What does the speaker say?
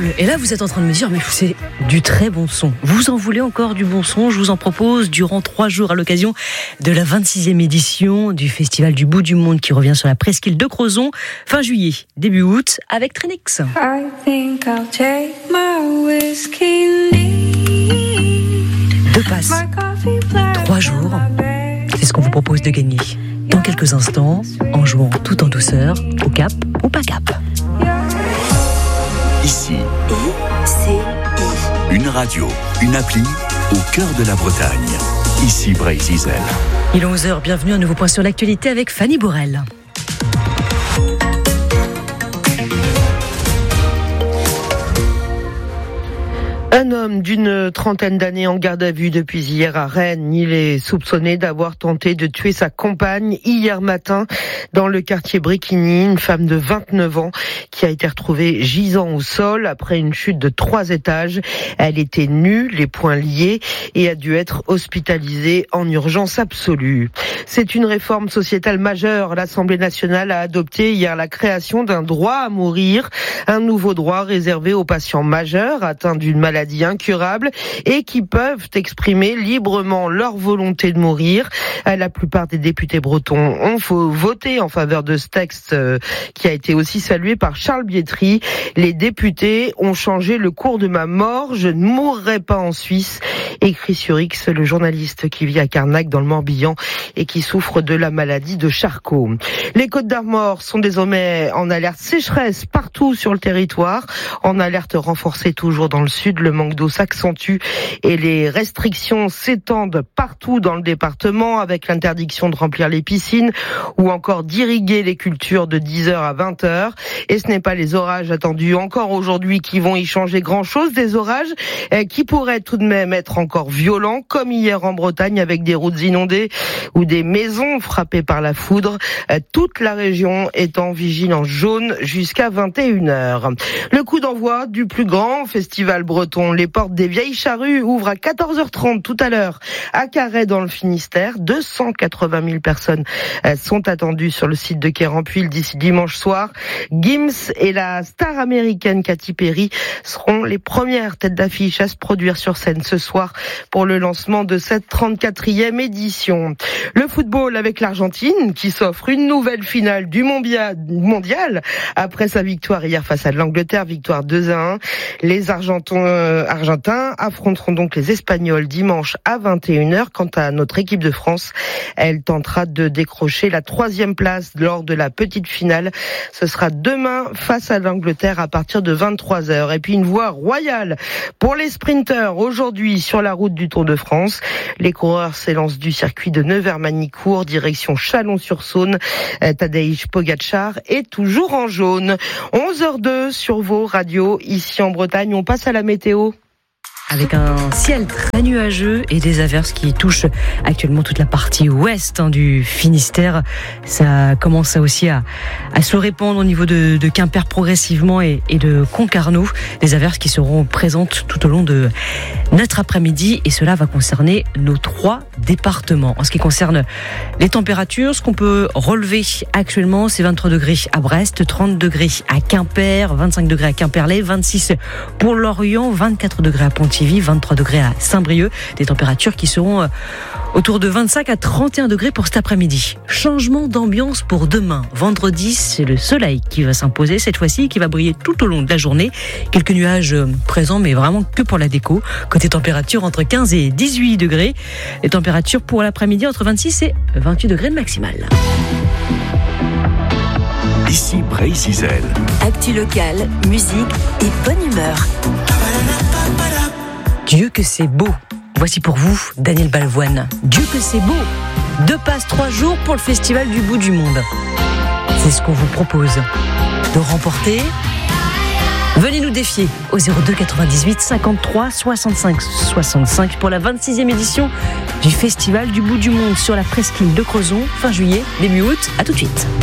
cool. Et là, vous êtes en train de me dire, mais c'est du très bon son. Vous en voulez encore du bon son? Je vous en propose durant 3 jours à l'occasion de la 26e édition du Festival du Bout du Monde qui revient sur la presqu'île de Crozon, fin juillet, début août, avec Trinix. I think I'll take my whiskey lead. 2 passes, 3 jours, c'est ce qu'on vous propose de gagner dans quelques instants, en jouant tout en douceur, au cap ou pas cap. Ici, une radio, une appli au cœur de la Bretagne. Ici Bray-Zizel. Il est 11h, bienvenue à un nouveau point sur l'actualité avec Fanny Bourrel. Un homme d'une trentaine d'années en garde à vue depuis hier à Rennes. Il est soupçonné d'avoir tenté de tuer sa compagne hier matin dans le quartier Bréquigny, une femme de 29 ans qui a été retrouvée gisant au sol après une chute de 3 étages. Elle était nue, les poings liés et a dû être hospitalisée en urgence absolue. C'est une réforme sociétale majeure. L'Assemblée nationale a adopté hier la création d'un droit à mourir, un nouveau droit réservé aux patients majeurs atteints d'une maladie incurables et qui peuvent exprimer librement leur volonté de mourir. La plupart des députés bretons ont voté en faveur de ce texte qui a été aussi salué par Charles Bietri. Les députés ont changé le cours de ma mort. Je ne mourrai pas en Suisse, écrit sur X le journaliste qui vit à Carnac dans le Morbihan et qui souffre de la maladie de Charcot. Les Côtes d'Armor sont désormais en alerte sécheresse partout sur le territoire, en alerte renforcée toujours dans le sud. Le manque d'eau s'accentue et les restrictions s'étendent partout dans le département avec l'interdiction de remplir les piscines ou encore d'irriguer les cultures de 10h à 20h. Et ce n'est pas les orages attendus encore aujourd'hui qui vont y changer grand-chose, des orages qui pourraient tout de même être encore violents comme hier en Bretagne avec des routes inondées ou des maisons frappées par la foudre. Toute la région est en vigilance jaune jusqu'à 21h. Le coup d'envoi du plus grand festival breton. Les portes des Vieilles Charrues ouvrent à 14h30 tout à l'heure à Carhaix dans le Finistère. 280 000 personnes sont attendues sur le site de Quérampuil d'ici dimanche soir. Gims et la star américaine Katy Perry seront les premières têtes d'affiche à se produire sur scène ce soir pour le lancement de cette 34e édition. Le football avec l'Argentine qui s'offre une nouvelle finale du mondial après sa victoire hier face à l'Angleterre, victoire 2-1. Les Argentins affronteront donc les Espagnols dimanche à 21h. Quant à notre équipe de France, elle tentera de décrocher la 3e place lors de la petite finale. Ce sera demain face à l'Angleterre à partir de 23h. Et puis une voie royale pour les sprinteurs aujourd'hui sur la route du Tour de France. Les coureurs s'élancent du circuit de Nevers-Manicourt, direction Chalon-sur-Saône. Tadej Pogačar est toujours en jaune. 11h02 sur vos radios ici en Bretagne. On passe à la météo. Avec un ciel très nuageux et des averses qui touchent actuellement toute la partie ouest du Finistère. Ça commence aussi à se répandre au niveau de Quimper progressivement et de Concarneau. Des averses qui seront présentes tout au long de notre après-midi et cela va concerner nos 3 départements. En ce qui concerne les températures, ce qu'on peut relever actuellement, c'est 23 degrés à Brest, 30 degrés à Quimper, 25 degrés à Quimperlé, 26 pour Lorient, 24 degrés à Pontivy, 23 degrés à Saint-Brieuc. Des températures qui seront autour de 25 à 31 degrés pour cet après-midi. Changement d'ambiance pour demain. Vendredi, c'est le soleil qui va s'imposer cette fois-ci, qui va briller tout au long de la journée. Quelques nuages présents, mais vraiment que pour la déco. Côté température, entre 15 et 18 degrés. Les températures pour l'après-midi, entre 26 et 28 degrés de maximal. Ici Bray-Zizel. Actu locale, musique et bonne humeur. Dieu que c'est beau. Voici pour vous, Daniel Balavoine. Dieu que c'est beau. 2 passes 3 jours pour le Festival du Bout du Monde. C'est ce qu'on vous propose de remporter. Venez nous défier au 02 98 53 65 65 pour la 26e édition du Festival du Bout du Monde sur la presqu'île de Crozon, fin juillet, début août. À tout de suite.